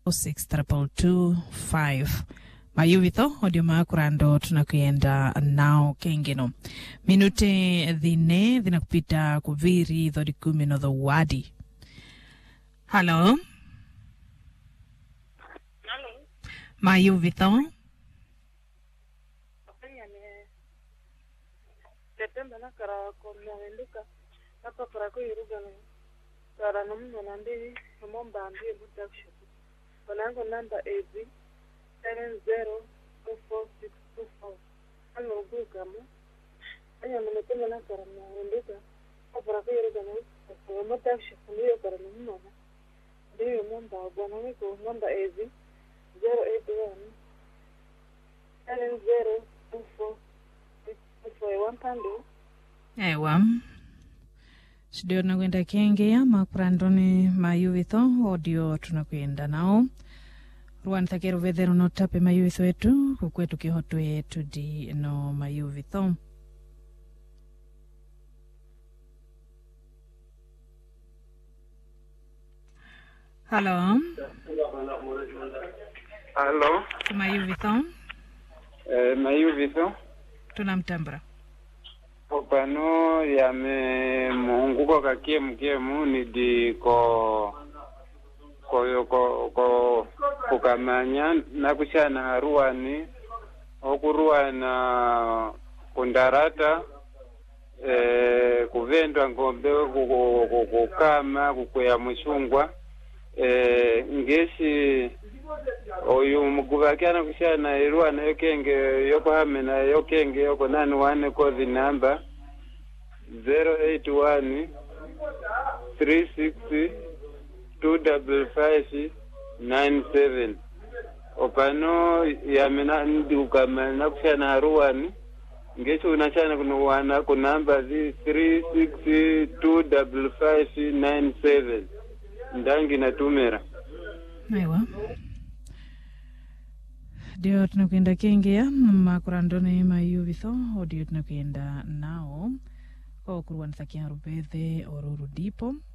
62225 mayuvitho odio makurando tunakuenda nao kengeno minute dhine dhina kupita kuviri dhodi kumi no dho wadi. Hello mayuvitho September na kara komnaenduka hapa kara ko irugana kara nomu nandi momba ambi production banango namba 8 702464 ano buka mo anya mmetema na kara naenduka hapa kara ko irugana ko production ndio kara nomu ndio momba bwana wiko namba 8 081 7024 Ewa studio tunakwenda kengea makurandoni mayuvitho audio tunakwenda nao ruan thakero vedero no tape mayuvitho wetu kukwetu kihoto yetu di no mayuvitho. Hello mayuvitho mayuvitho tunamtambra opano yame munguko kakie mkemu ni di ko kukamanya na kushana haruani okuruana kundarata kuvendwa ngombe kukama kukwea mushungwa ngesi oyu mugubakiana kushana irwana yokenge yoko hamena yokenge yoko nani wane kodi namba 081 36 25597 opano yamena ndukama kushana haruani ngesi unachana kunuwana kunamba 3625597 ndangi natumera. Aiwa dio tunakwenda kengea makurandoni mayuvitho audio tunakwenda nao kwa kuruwan thakia rubethe oruru dipo